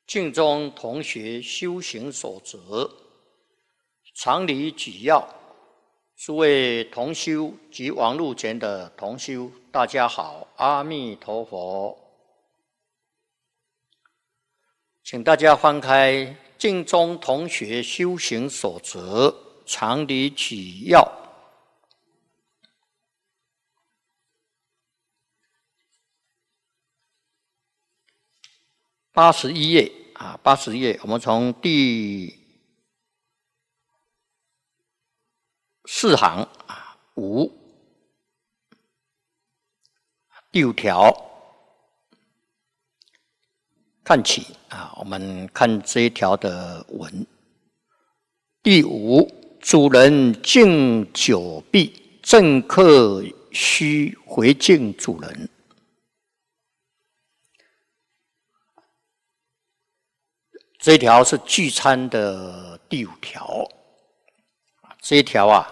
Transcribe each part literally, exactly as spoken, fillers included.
净宗同学修行守则常理举要，诸位同修及网络前的同修，大家好，阿弥陀佛。请大家翻开净宗同学修行守则常理举要。八十一页啊，八十页，我们从第四行啊五第五条看起啊，我们看这一条的文。第五，主人敬酒毕，正客须回敬主人。这一条是聚餐的第五条，这一条啊，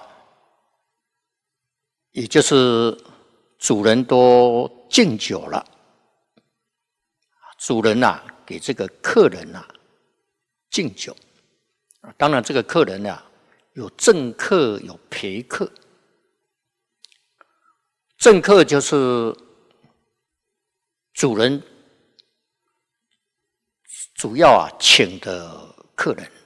也就是主人都敬酒了，主人啊给这个客人啊敬酒，当然这个客人啊有正客有陪客，正客就是主人主要啊请的客人，